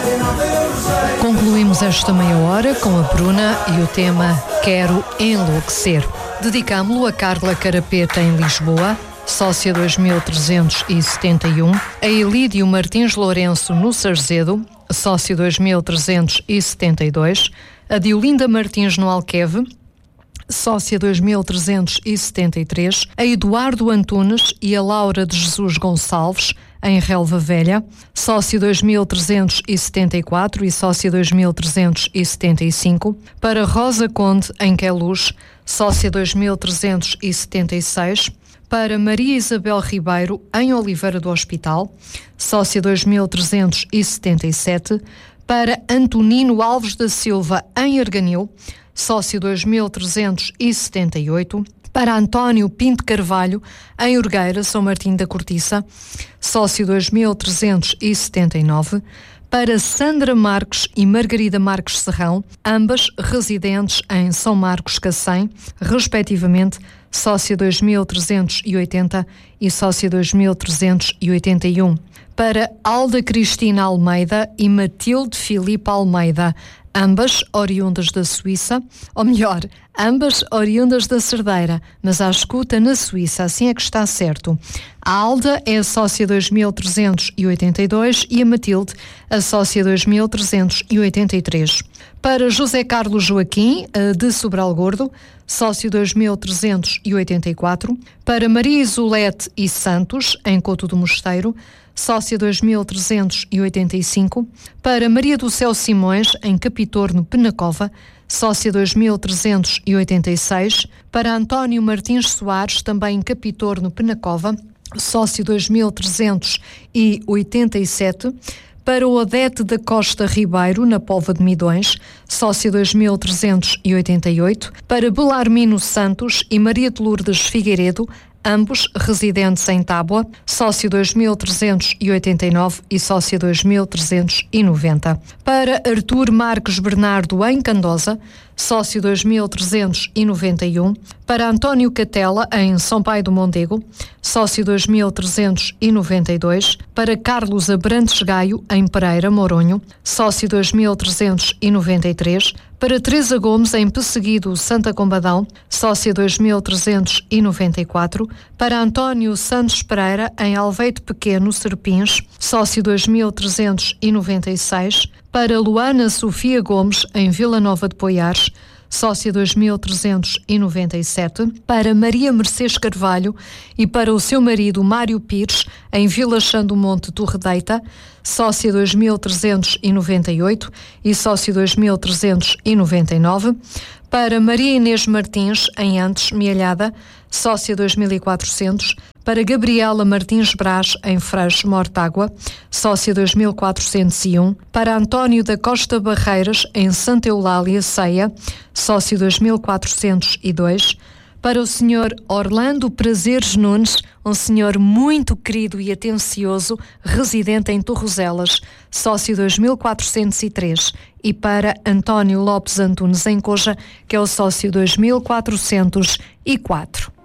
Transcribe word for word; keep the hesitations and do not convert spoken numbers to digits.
Concluímos esta meia hora com a Bruna e o tema Quero Enlouquecer. Dedicámo-lo a Carla Carapeta em Lisboa, sócia dois mil trezentos e setenta e um, a Elídio Martins Lourenço no Sarzedo, sócia dois mil trezentos e setenta e dois, a Diolinda Martins no Alqueve, sócia dois mil trezentos e setenta e três, a Eduardo Antunes e a Laura de Jesus Gonçalves, em Relva Velha, sócia dois mil trezentos e setenta e quatro e sócia dois mil trezentos e setenta e cinco, para Rosa Conde, em Queluz, sócia dois mil trezentos e setenta e seis, para Maria Isabel Ribeiro, em Oliveira do Hospital, sócia dois mil trezentos e setenta e sete, para Antonino Alves da Silva, em Arganil, sócio dois mil trezentos e setenta e oito, para António Pinto Carvalho, em Orgueira, São Martinho da Cortiça, sócio dois mil trezentos e setenta e nove, para Sandra Marques e Margarida Marques Serrão, ambas residentes em São Marcos Cacém, respectivamente, sócia dois mil trezentos e oitenta e sócia dois mil trezentos e oitenta e um, para Alda Cristina Almeida e Matilde Filipe Almeida, ambas oriundas da Suíça, ou melhor, ambas oriundas da Cerdeira, mas à escuta na Suíça, assim é que está certo. A Alda é a sócia dois mil trezentos e oitenta e dois e a Matilde a sócia dois mil trezentos e oitenta e três. Para José Carlos Joaquim, de Sobral Gordo, sócio dois mil trezentos e oitenta e quatro, para Maria Isolete e Santos, em Couto do Mosteiro, sócia dois mil trezentos e oitenta e cinco, para Maria do Céu Simões, em Capitorno, Penacova, sócia dois mil trezentos e oitenta e seis, para António Martins Soares, também em Capitorno, Penacova, sócio dois mil trezentos e oitenta e sete, para Odete da Costa Ribeiro, na Póvoa de Midões, sócia dois mil trezentos e oitenta e oito, para Belarmino Santos e Maria de Lourdes Figueiredo, ambos residentes em Tábua, sócio dois mil trezentos e oitenta e nove e sócia dois mil trezentos e noventa. Para Artur Marques Bernardo, em Candosa, sócio dois mil trezentos e noventa e um, para António Catela, em São Pai do Mondego, sócio dois mil trezentos e noventa e dois, para Carlos Abrantes Gaio, em Pereira, Moronho, sócio dois mil trezentos e noventa e três, para Teresa Gomes, em Pesseguido, Santa Combadão, sócia dois mil trezentos e noventa e quatro, para António Santos Pereira, em Alveite Pequeno, Serpins, sócio dois mil trezentos e noventa e seis, para Luana Sofia Gomes, em Vila Nova de Poiares, sócia dois mil trezentos e noventa e sete, para Maria Mercedes Carvalho e para o seu marido Mário Pires, em Vila Chã do Monte Torredeita, sócia dois mil trezentos e noventa e oito e sócia dois mil trezentos e noventa e nove, para Maria Inês Martins, em Antes, Mialhada, sócia dois mil e quatrocentos, para Gabriela Martins Brás, em Freixo, Mortágua, sócia dois mil quatrocentos e um, para António da Costa Barreiras, em Santa Eulália, Ceia, sócio dois mil quatrocentos e dois, para o senhor Orlando Prazeres Nunes, um senhor muito querido e atencioso, residente em Torroselas, sócio dois mil quatrocentos e três, e para António Lopes Antunes, em Coja, que é o sócio dois mil quatrocentos e quatro.